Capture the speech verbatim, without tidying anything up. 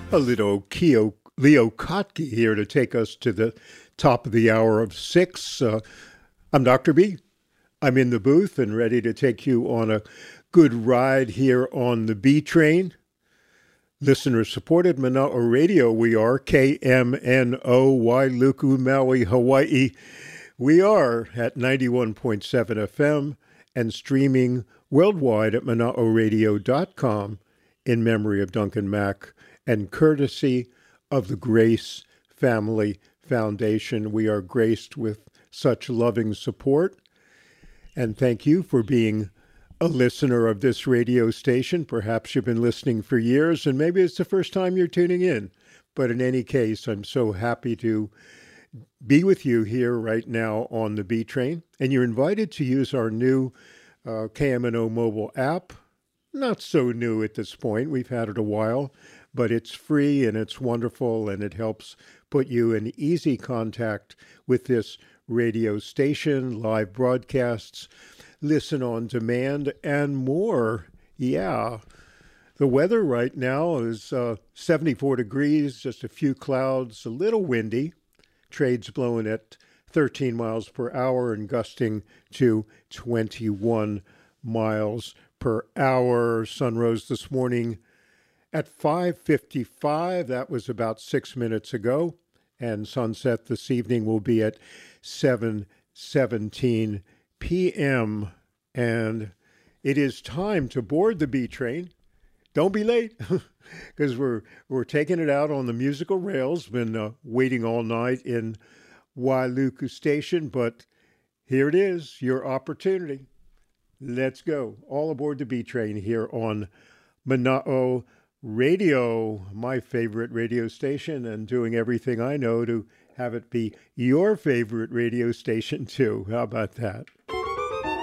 A little Keo, Leo Kottke here to take us to the top of the hour of six. Uh, I'm Doctor B. I'm in the booth and ready to take you on a good ride here on the B train. Listener-supported Mana'o Radio, we are K M N O, Wailuku, Maui, Hawaii. We are at ninety-one point seven F M and streaming worldwide at mana'o radio dot com in memory of Duncan Mack and courtesy of the Grace Family Foundation. We are graced with such loving support, and thank you for being a listener of this radio station. Perhaps you've been listening for years, and maybe it's the first time you're tuning in. But in any case, I'm so happy to be with you here right now on the B Train. And you're invited to use our new uh, K M N O mobile app. Not so new at this point. We've had it a while, but it's free and it's wonderful, and it helps put you in easy contact with this radio station, live broadcasts, listen on demand, and more. Yeah. The weather right now is uh, seventy-four degrees, just a few clouds, a little windy. Trades blowing at thirteen miles per hour and gusting to twenty-one miles per hour. Sun rose this morning at five fifty-five. That was about six minutes ago. And sunset this evening will be at seven seventeen p.m. And it is time to board the B train. Don't be late, because we're we're taking it out on the musical rails. Been uh, waiting all night in Wailuku Station, but here it is, your opportunity. Let's go. All aboard the B train here on Mana'o Radio, my favorite radio station, and doing everything I know to have it be your favorite radio station too. How about that?